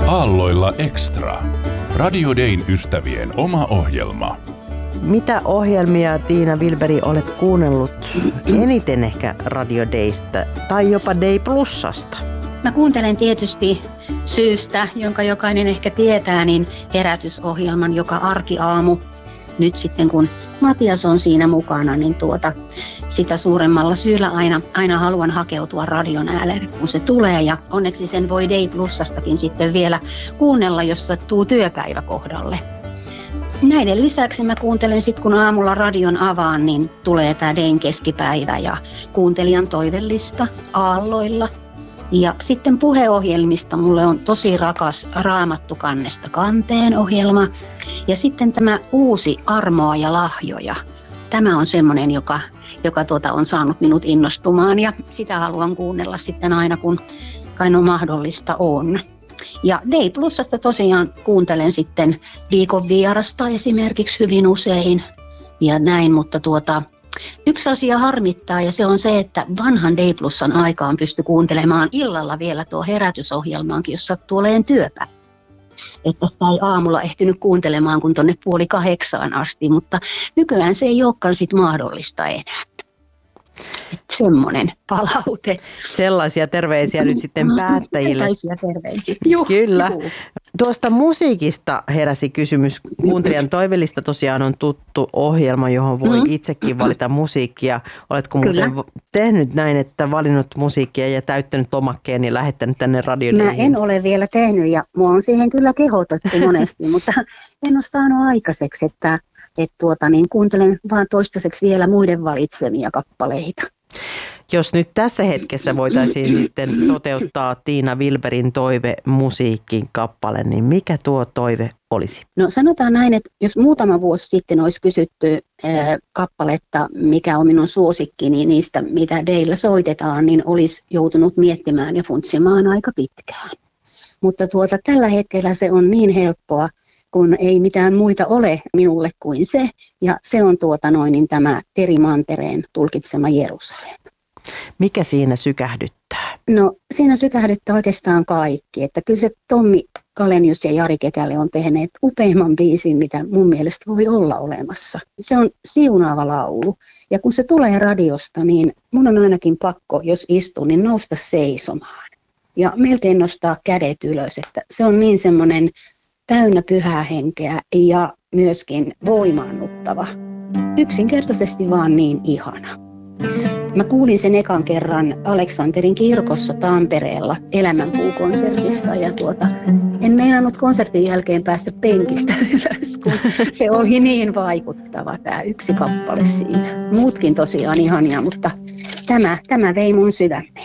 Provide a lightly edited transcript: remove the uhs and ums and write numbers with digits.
Aalloilla Extra. Radio Dayn ystävien oma ohjelma. Mitä ohjelmia, Tiina Wilberg, olet kuunnellut eniten ehkä Radio Daystä tai jopa Day Plusasta? Mä kuuntelen tietysti syystä, jonka jokainen ehkä tietää, niin herätysohjelman joka arkiaamu. Nyt sitten kun Matias on siinä mukana, niin sitä suuremmalla syyllä aina haluan hakeutua radion äärelle, kun se tulee. Ja onneksi sen voi Day Plusastakin sitten vielä kuunnella, jos sattuu työpäivä kohdalle. Näiden lisäksi mä kuuntelen sitten, kun aamulla radion avaan, niin tulee tää Dayn keskipäivä ja kuuntelijan toivellista aalloilla. Ja sitten puheohjelmista mulle on tosi rakas Raamattu kannesta kanteen ohjelma. Ja sitten tämä uusi Armoa ja lahjoja. Tämä on semmoinen, joka on saanut minut innostumaan ja sitä haluan kuunnella sitten aina, kun kaino mahdollista on. Ja Day Plusasta tosiaan kuuntelen sitten viikon vierasta esimerkiksi hyvin usein ja näin, mutta yksi asia harmittaa ja se on se, että vanhan Day Plusan aikaan pystyi kuuntelemaan illalla vielä tuo herätysohjelmaankin, jos sattuu olemaan työpäivä. Että sitä ei aamulla ehtinyt kuuntelemaan kun tuonne 7:30 asti, mutta nykyään se ei olekaan sit mahdollista enää. Semmoinen palaute. Sellaisia terveisiä nyt sitten päättäjille. Sellaisia terveisiä. Kyllä. Tuosta musiikista heräsi kysymys. Kuuntelijan toivellista tosiaan on tuttu ohjelma, johon voi itsekin valita musiikkia. Oletko muuten tehnyt näin, että valinnut musiikkia ja täyttänyt lomakkeen ja lähettänyt tänne radioon? Mä en ole vielä tehnyt ja mua on siihen kyllä kehotettu monesti, mutta en ole saanut aikaiseksi, että kuuntelen vaan toistaiseksi vielä muiden valitsemia kappaleita. Jos nyt tässä hetkessä voitaisiin sitten toteuttaa Tiina Wilbergin toive musiikin kappale, niin mikä tuo toive olisi? No sanotaan näin, että jos muutama vuosi sitten olisi kysytty kappaletta, mikä on minun suosikkini niistä, mitä Daylla soitetaan, niin olisi joutunut miettimään ja funtsimaan aika pitkään. Mutta tällä hetkellä se on niin helppoa, kun ei mitään muita ole minulle kuin se, ja se on tämä Terry Mantereen tulkitsema Jerusalem. Mikä siinä sykähdyttää? No siinä sykähdyttää oikeastaan kaikki, että kyllä se Tommi Kalenius ja Jari Kekäle on tehneet upeimman biisin, mitä mun mielestä voi olla olemassa. Se on siunaava laulu, ja kun se tulee radiosta, niin mun on ainakin pakko, jos istun, niin nousta seisomaan. Ja melkein nostaa kädet ylös, että se on niin semmoinen täynnä pyhää henkeä ja myöskin voimaannuttava. Yksinkertaisesti vaan niin ihana. Mä kuulin sen ekan kerran Aleksanterin kirkossa Tampereella Elämänpuu-konsertissa ja en meinannut konsertin jälkeen päästä penkistä ylös, kun se oli niin vaikuttava tämä yksi kappale siinä. Muutkin tosiaan ihania, mutta tämä vei mun sydäntä.